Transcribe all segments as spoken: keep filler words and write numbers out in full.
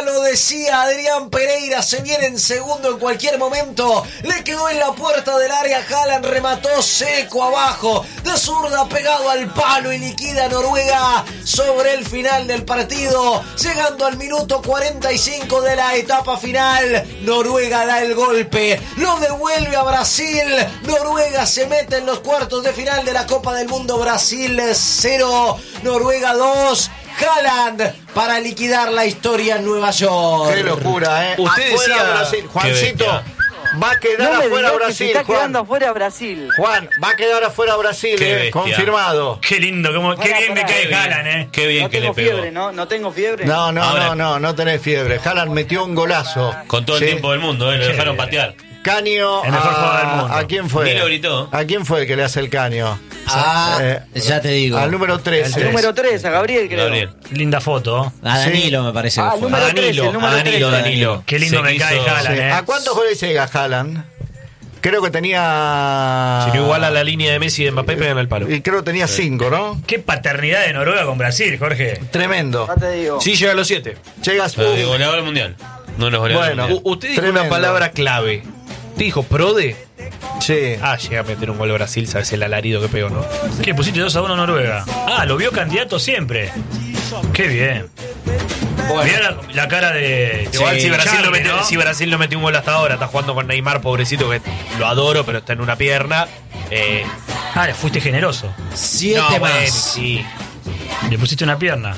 Ya lo decía Adrián Pereira, se viene en segundo en cualquier momento. Le quedó en la puerta del área, Haaland remató seco abajo, de zurda pegado al palo y liquida a Noruega sobre el final del partido. Llegando al minuto cuarenta y cinco de la etapa final, Noruega da el golpe, lo devuelve a Brasil. Noruega se mete en los cuartos de final de la Copa del Mundo. Brasil cero, Noruega dos. Haaland para liquidar la historia en Nueva York. Qué locura, ¿eh? Usted afuera decía... Brasil. Juancito, va a quedar no me afuera digas Brasil. que se está Juan. quedando afuera Brasil. Juan, va a quedar afuera Brasil, Qué eh, confirmado. Qué lindo, cómo, qué Pará, bien me pará. cae Haaland, ¿eh? Qué bien No que tengo le pegó. fiebre, ¿no? No tengo fiebre. No, no, Ahora- no, no, no tenés fiebre. Haaland metió un golazo. Con todo el Sí. tiempo del mundo, ¿eh? Lo Qué dejaron bien. patear. Caño El mejor a, jugador del mundo. ¿a quién fue? Ni lo gritó. ¿A quién fue el que le hace el caño? Ah, Eh, ya te digo. Al número trece. El Número tres, a Gabriel, creo. Gabriel. Linda foto. A Danilo Sí. me parece Ah, que fue. número A Danilo, trece, el número a Danilo, trece. Danilo. Qué lindo Se me cae quiso- Haaland, Sí. ¿eh? ¿A cuántos goles llega Haaland? Creo que tenía... Si no iguala la línea de Messi y de Mbappé, pegan el palo. Y creo que tenía cinco, ¿no? Qué paternidad de Noruega con Brasil, Jorge. Tremendo. Ya te digo. Sí, llega a los siete. Llegas... Pero de goleador del mundial. No los goleadores Bueno. del mundial. U- usted dijo Tremendo. una palabra clave. Usted dijo Prode. Sí. Ah, llega a meter un gol Brasil, sabes el alarido que pegó, ¿no? ¿Qué pusiste dos a uno Noruega? Ah, lo vio candidato siempre. Qué bien. Mirá la, la cara de. Igual de si, Brasil Charlie, no metió, ¿no? si Brasil no metió un gol hasta ahora, está jugando con Neymar, pobrecito, que lo adoro, pero está en una pierna. Eh, Ah, le fuiste generoso. Siete no, más. bueno, sí. Le pusiste una pierna.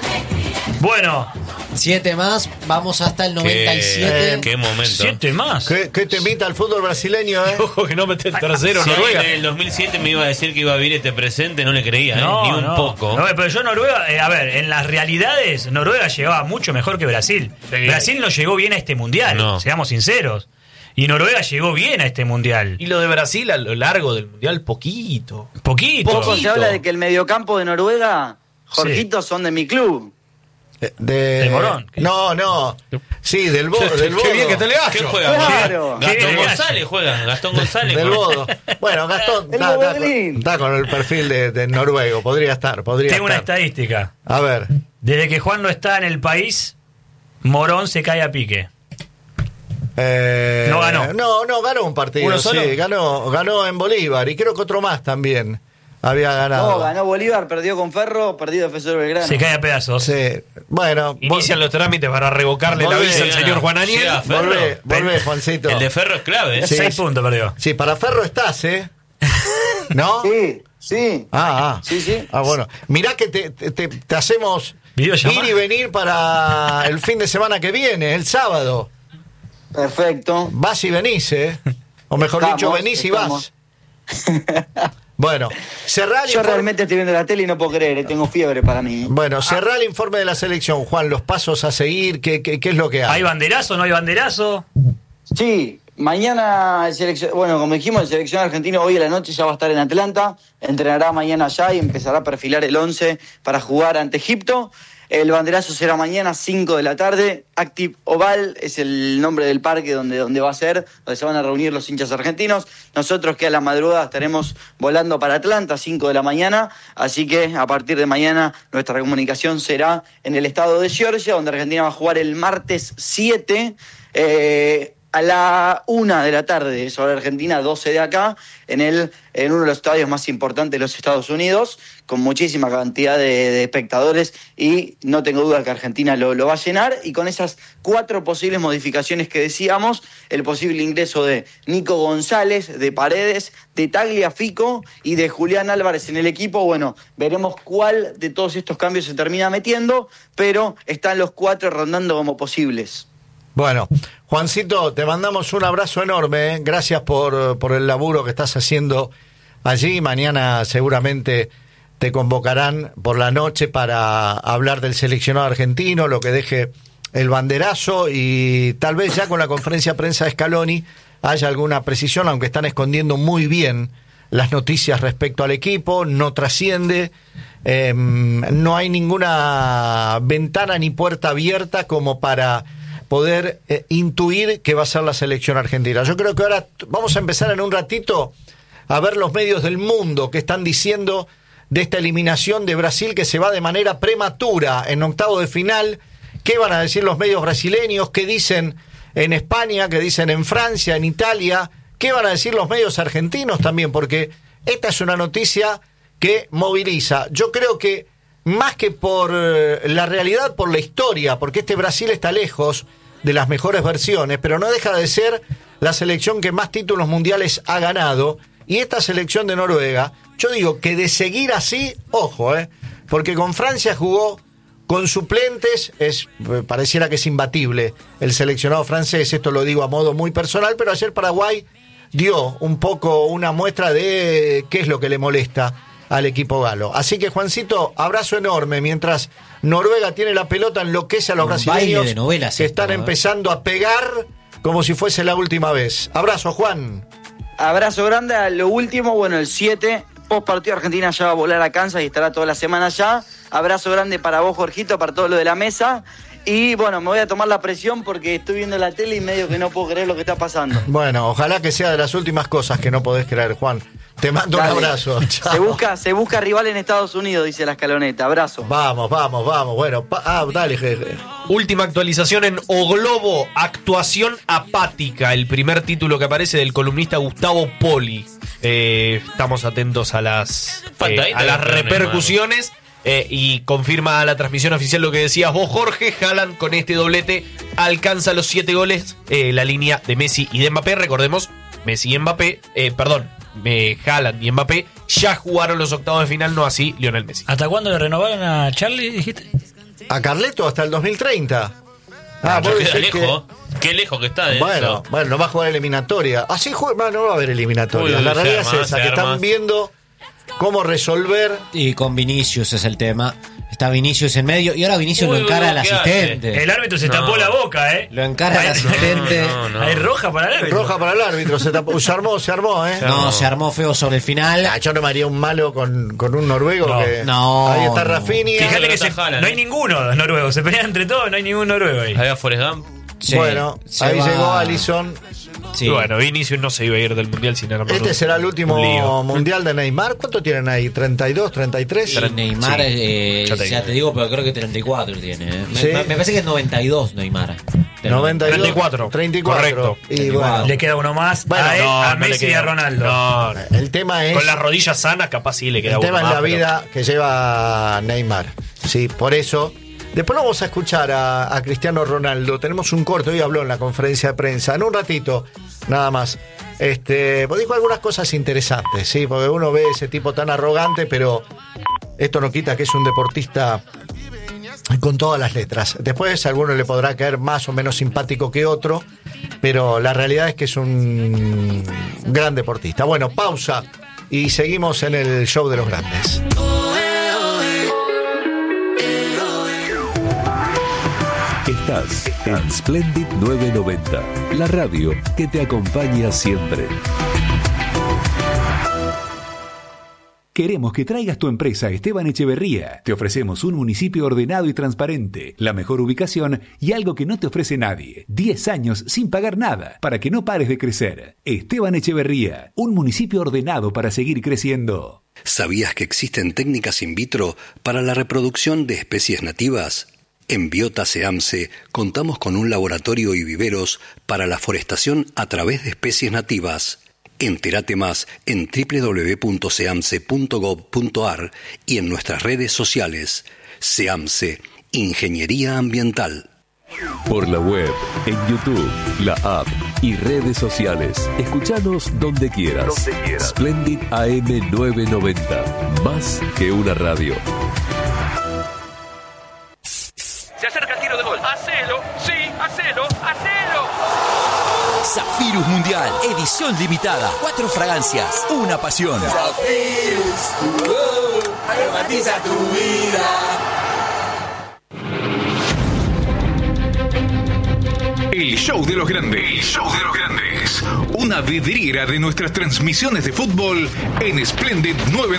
Bueno, Siete más, vamos hasta el noventa y siete. Qué, qué momento. siete más. ¿Qué, qué te invita al fútbol brasileño, eh? Ojo que no mete el tercero, Si Noruega. en el dos mil siete me iba a decir que iba a vivir este presente, no le creía, ¿eh? No, Ni un no. poco. No, pero yo Noruega, eh, a ver, en las realidades, Noruega llegaba mucho mejor que Brasil. Sí. Brasil no llegó bien a este mundial, No. seamos sinceros. Y Noruega llegó bien a este mundial. Y lo de Brasil a lo largo del mundial, poquito. Poquito. Poco se habla de que el mediocampo de Noruega, Jorgito, son de mi club. Eh, De... ¿Del Morón? No, no. Sí, del, bo del Bodo. Qué bien que te le ¿Qué gallo. juega? Claro. Gastón Qué González juega. Gastón González. Del con- Bodo. Bueno, Gastón El está, está, Bodelín. está con el perfil de, de noruego. Podría estar, podría Tengo una estar. estadística. A ver. Desde que Juan no está en el país, Morón se cae a pique. Eh, No ganó. No, no, ganó un partido. ¿Uno solo? Sí, ganó, ganó en Bolívar. Y creo que otro más también había ganado. No, ganó Bolívar, perdió con Ferro, perdió Defensor Belgrano. Se cae a pedazos. Sí. Bueno, Inician los trámites para revocarle la Volvé, visa al gana. señor Juan Aniel. Llega Ferro. volvé, volvé, Juancito. El de Ferro es clave, ¿eh? Sí. Seis puntos perdió. Sí, para Ferro estás, ¿eh? ¿No? Sí, sí. Ah, ah. Sí, sí. Ah, bueno. Mirá que te, te, te- te hacemos Videollamada. ir y venir para el fin de semana que viene, el sábado. Perfecto. Vas y venís, ¿eh? O mejor Estamos, dicho, venís y vas. Bueno, cerrar el Yo informe- realmente estoy viendo la tele y no puedo creer, eh, tengo fiebre para mí. Bueno, cerrar el informe de la selección, Juan, los pasos a seguir, ¿qué, qué, qué es lo que hay? ¿Hay banderazo o no hay banderazo? Sí, mañana el seleccion... bueno, como dijimos, el seleccionado argentino hoy a la noche ya va a estar en Atlanta, entrenará mañana allá y empezará a perfilar el once para jugar ante Egipto. El banderazo será mañana cinco de la tarde. Active Oval es el nombre del parque donde, donde va a ser, donde se van a reunir los hinchas argentinos. Nosotros que a la madrugada estaremos volando para Atlanta, cinco de la mañana. Así que a partir de mañana nuestra comunicación será en el estado de Georgia, donde Argentina va a jugar el martes siete. Eh, a la una de la tarde, es hora Argentina, doce de acá, en, el, en uno de los estadios más importantes de los Estados Unidos, con muchísima cantidad de, de espectadores, y no tengo duda que Argentina lo, lo va a llenar, y con esas cuatro posibles modificaciones que decíamos, el posible ingreso de Nico González, de Paredes, de Tagliafico y de Julián Álvarez en el equipo. Bueno, veremos cuál de todos estos cambios se termina metiendo, pero están los cuatro rondando como posibles. Bueno, Juancito, te mandamos un abrazo enorme, ¿eh? Gracias por, por el laburo que estás haciendo allí. Mañana seguramente te convocarán por la noche para hablar del seleccionado argentino, lo que deje el banderazo, y tal vez ya con la conferencia de prensa de Scaloni haya alguna precisión, aunque están escondiendo muy bien las noticias respecto al equipo, no trasciende, eh, no hay ninguna ventana ni puerta abierta como para poder eh, intuir que va a ser la selección argentina. Yo creo que ahora t- vamos a empezar en un ratito a ver los medios del mundo que están diciendo de esta eliminación de Brasil, que se va de manera prematura en octavo de final, qué van a decir los medios brasileños, qué dicen en España, qué dicen en Francia, en Italia, qué van a decir los medios argentinos también, porque esta es una noticia que moviliza. Yo creo que más que por la realidad, por la historia, porque este Brasil está lejos de las mejores versiones, pero no deja de ser la selección que más títulos mundiales ha ganado, y esta selección de Noruega, yo digo que de seguir así, ojo, eh, porque con Francia jugó con suplentes, es pareciera que es imbatible el seleccionado francés, esto lo digo a modo muy personal, pero ayer Paraguay dio un poco una muestra de qué es lo que le molesta al equipo galo. Así que, Juancito, abrazo enorme, mientras Noruega tiene la pelota, enloquece a los un brasileños de novelas que esto, están ¿eh? empezando a pegar como si fuese la última vez. Abrazo, Juan. Abrazo grande. A lo último, bueno, el siete, post partido Argentina ya va a volar a Kansas y estará toda la semana allá. Abrazo grande para vos, Jorgito, para todo lo de la mesa. Y bueno, me voy a tomar la presión porque estoy viendo la tele y medio que no puedo creer lo que está pasando. Bueno, ojalá que sea de las últimas cosas que no podés creer, Juan. Te mando Dale. un abrazo. Chao. Se busca, se busca rival en Estados Unidos, dice la escaloneta. Abrazo. Vamos, vamos, vamos. Bueno, pa- ah, dale, jefe. Última actualización en O Globo, actuación apática, el primer título que aparece del columnista Gustavo Poli. Eh, estamos atentos a las, eh, a las repercusiones eh, y confirma la transmisión oficial lo que decías vos, Jorge. Haaland con este doblete alcanza los siete goles, eh, la línea de Messi y de Mbappé. Recordemos, Messi y Mbappé, eh, perdón, eh, Haaland y Mbappé ya jugaron los octavos de final, no así Lionel Messi. ¿Hasta cuándo le renovaron a Charlie, dijiste? A Carleto hasta el dos mil treinta. Ah, vos queda decís lejos. que- Qué lejos que está de Bueno, eso. bueno, no va a jugar eliminatoria. Así juega, no va a haber eliminatoria. Uy, La se realidad arma, es esa, se que arma. están viendo cómo resolver. Y con Vinicius es el tema. Está Vinicius en medio y ahora Vinicius Uy, lo encara uy, al ¿qué asistente. El árbitro se No. tapó la boca, ¿eh? Lo encara al Hay- asistente. no, no. Hay roja para el árbitro. Roja para el árbitro, se, tapó, se armó, se armó, ¿eh? No, se armó feo sobre el final. Ah, yo no me haría un malo con, con un noruego No. que. No, Ahí está no. Rafinha. Fíjate que Está se- Haaland, no hay ¿eh? ninguno de los noruegos. Se pelean entre todos, no hay ningún noruego ahí. Ahí va Forrest Gump. Sí, Bueno, se ahí va- llegó Alisson. Sí. Y bueno, Vinicius no se iba a ir del Mundial sin armar Este un- será el un último lío. mundial de Neymar. ¿Cuánto tienen ahí? ¿treinta y dos, treinta y tres? Y Neymar, Sí, eh, ya ya, te digo. te digo, pero creo que treinta y cuatro tiene. ¿eh? Me, Sí. me- me parece que es noventa y dos Neymar. Del noventa y dos, treinta y cuatro. treinta y cuatro. Correcto. Y treinta y cuatro. bueno, Le queda uno más Bueno, a, él, No, a no le Messi y queda. a Ronaldo. No, no. el tema es. Con las rodillas sanas, capaz sí le queda El uno tema es más, la pero- vida que lleva Neymar. Sí, por eso. Después lo vamos a escuchar a, a Cristiano Ronaldo. Tenemos un corto, hoy habló en la conferencia de prensa. En un ratito, nada más. Este, pues dijo algunas cosas interesantes, sí, porque uno ve ese tipo tan arrogante, pero esto no quita que es un deportista con todas las letras. Después a alguno le podrá caer más o menos simpático que otro, pero la realidad es que es un gran deportista. Bueno, pausa y seguimos en el show de los grandes. Estás en Splendid novecientos noventa, la radio que te acompaña siempre. Queremos que traigas tu empresa a Esteban Echeverría. Te ofrecemos un municipio ordenado y transparente, la mejor ubicación y algo que no te ofrece nadie. diez años sin pagar nada para que no pares de crecer. Esteban Echeverría, un municipio ordenado para seguir creciendo. ¿Sabías que existen técnicas in vitro para la reproducción de especies nativas? En Biota SEAMSE contamos con un laboratorio y viveros para la forestación a través de especies nativas. Entérate más en doble u doble u doble u punto seamse punto gob punto ar y en nuestras redes sociales. SEAMSE, Ingeniería Ambiental. Por la web, en YouTube, la app y redes sociales. Escuchanos donde quieras. Donde quieras. Splendid A M novecientos noventa. Más que una radio. Se acerca el tiro de gol. Hacelo, sí, hacelo, hacelo. Zafirus Mundial, edición limitada. Cuatro fragancias, una pasión. Zafirus, uh, aromatiza tu vida. El show de los grandes. El show de los grandes. Una vidriera de nuestras transmisiones de fútbol en Splendid novecientos